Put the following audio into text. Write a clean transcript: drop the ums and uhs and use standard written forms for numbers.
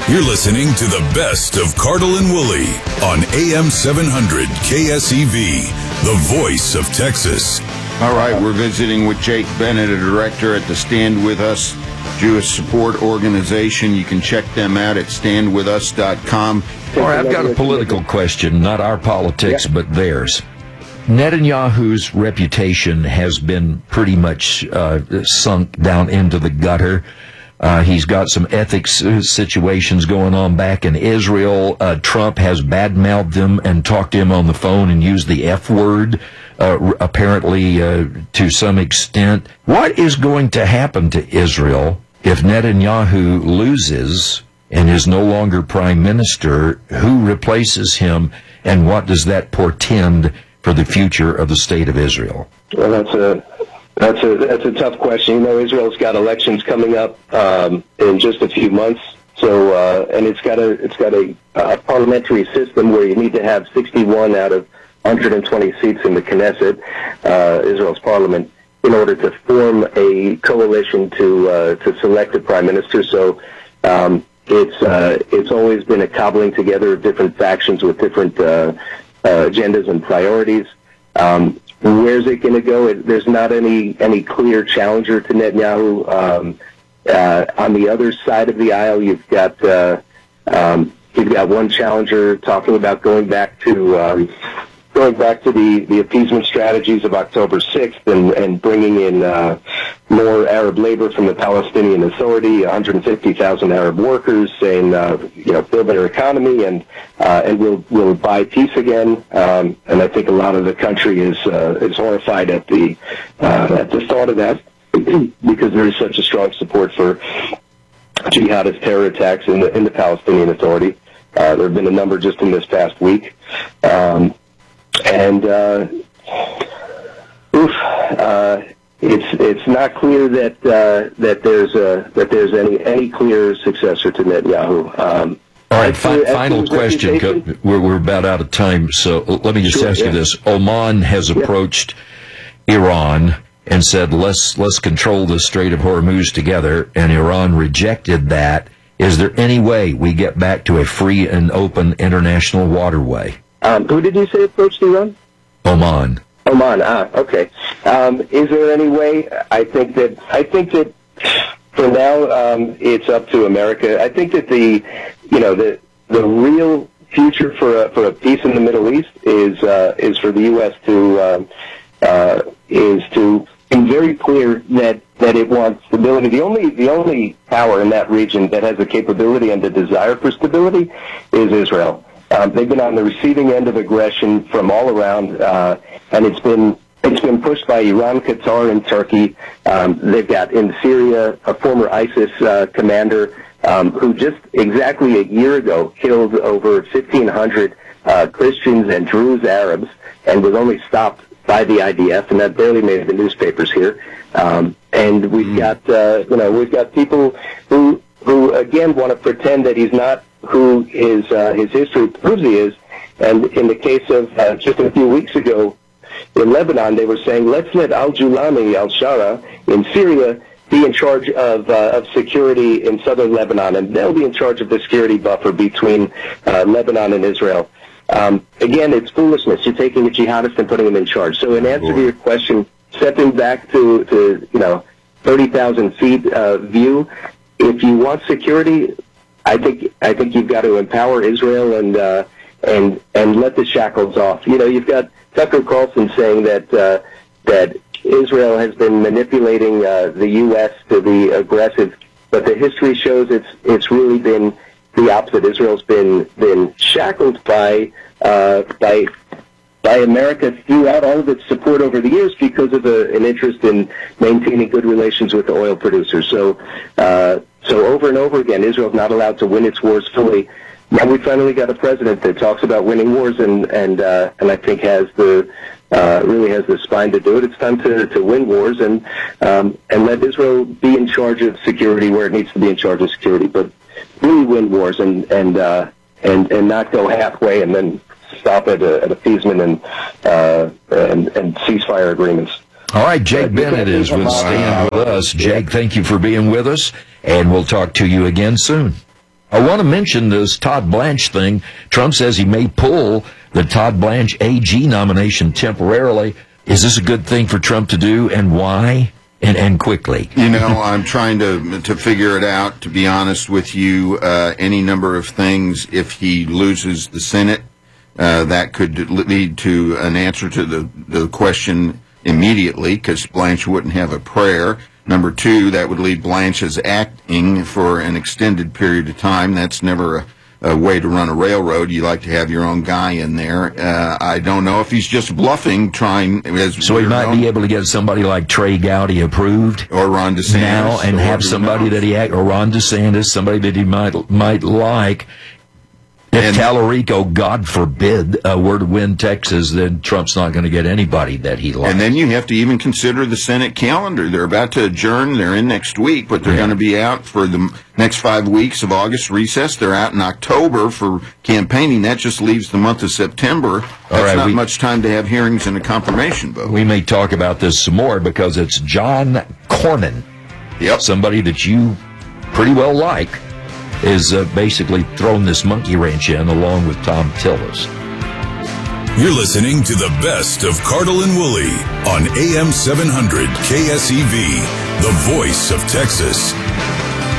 You're listening to the best of Cardle and Woolley on AM 700 KSEV, the voice of Texas. All right, we're visiting with Jake Bennett, a director at the Stand With Us Jewish Support Organization. You can check them out at standwithus.com. All right, I've got a political question, not our politics, but theirs. Netanyahu's reputation has been pretty much sunk down into the gutter. He's got some ethics situations going on back in Israel. Trump has badmouthed him and talked to him on the phone and used the F word, apparently to some extent. What is going to happen to Israel if Netanyahu loses and is no longer prime minister? Who replaces him, and what does that portend for the future of the state of Israel? Well, that's a tough question. You know, Israel's got elections coming up in just a few months. So, and it's got a parliamentary system where you need to have 61 out of 120 seats in the Knesset, Israel's parliament, in order to form a coalition to select a prime minister. So, it's always been a cobbling together of different factions with different agendas and priorities. Where's it going to go? There's not any clear challenger to Netanyahu. On the other side of the aisle, you've got one challenger talking about going back to the appeasement strategies of October 6th and bringing in more Arab labor from the Palestinian Authority, 150,000 Arab workers, saying, build their economy and we'll buy peace again. And I think a lot of the country is horrified at the thought of that because there is such a strong support for jihadist terror attacks in the Palestinian Authority. There have been a number just in this past week. It's not clear that there's any clear successor to Netanyahu. All right, final question. We're about out of time, so let me just ask you this: Oman has approached Iran and said, "Let's control the Strait of Hormuz together," and Iran rejected that. Is there any way we get back to a free and open international waterway? Who did you say approached Iran? Oman. Okay. Is there any way? I think that for now it's up to America. I think that the real future for a peace in the Middle East is for the U.S. to be very clear that it wants stability. The only power in that region that has the capability and the desire for stability is Israel. They've been on the receiving end of aggression from all around, and it's been pushed by Iran, Qatar, and Turkey. They've got in Syria a former ISIS commander who just exactly a year ago killed over 1,500 Christians and Druze Arabs, and was only stopped by the IDF, and that barely made the newspapers here. And we've got people who again want to pretend that he's not who his history proves he is. And in the case of just a few weeks ago in Lebanon, they were saying, let's let al-Julani, al-Shara, in Syria, be in charge of security in southern Lebanon, and they'll be in charge of the security buffer between Lebanon and Israel. Again, it's foolishness. You're taking a jihadist and putting him in charge. So in answer to your question, stepping back to 30,000 feet view, if you want security, I think you've got to empower Israel and let the shackles off. You've got Tucker Carlson saying that Israel has been manipulating the U.S. to be aggressive, but the history shows it's really been the opposite. Israel's been shackled by America throughout all of its support over the years because of an interest in maintaining good relations with the oil producers. So over and over again, Israel's not allowed to win its wars fully. Now we finally got a president that talks about winning wars and I think has really has the spine to do it. It's time to win wars and let Israel be in charge of security where it needs to be in charge of security, but really win wars and not go halfway and then stop at appeasement and ceasefire agreements. All right, Jake Bennett is with Stand With Us. Jake, thank you for being with us, and we'll talk to you again soon. I want to mention this Todd Blanche thing. Trump says he may pull the Todd Blanche AG nomination temporarily. Is this a good thing for Trump to do, and why? And quickly. You know, I'm trying to figure it out, to be honest with you. Any number of things. If he loses the Senate, that could lead to an answer to the question immediately, because Blanche wouldn't have a prayer. Number two, that would leave Blanche as acting for an extended period of time. That's never a way to run a railroad. You like to have your own guy in there. I don't know if he's just bluffing, trying. So he might be able to get somebody like Trey Gowdy approved, or Ron DeSantis, now, and have somebody that or Ron DeSantis, somebody that he might like. If Talarico, God forbid, were to win Texas, then Trump's not going to get anybody that he likes. And then you have to even consider the Senate calendar. They're about to adjourn. They're in next week, but they're going to be out for the next 5 weeks of August recess. They're out in October for campaigning. That just leaves the month of September. That's not much time to have hearings and a confirmation vote. We may talk about this some more, because it's John Cornyn, somebody that you pretty well like, is basically thrown this monkey wrench in along with Tom Tillis. You're listening to the best of Cardle and Woolley on AM 700 KSEV, the voice of Texas.